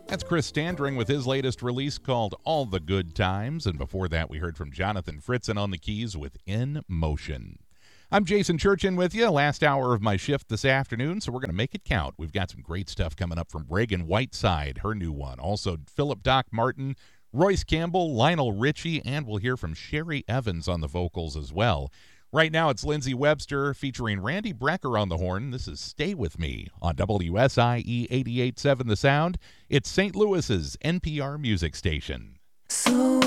That's Chris Standring with his latest release called All the Good Times. And before that, we heard from Jonathan Fritzen on the keys with In Motion. I'm Jason Churchin with you, last hour of my shift this afternoon, so we're going to make it count. We've got some great stuff coming up from Reagan Whiteside, her new one. Also, Philip Doc Martin, Royce Campbell, Lionel Richie, and we'll hear from Sherry Evans on the vocals as well. Right now, it's Lindsey Webster featuring Randy Brecker on the horn. This is Stay With Me on WSIE 88.7 The Sound. It's St. Louis's NPR music station. So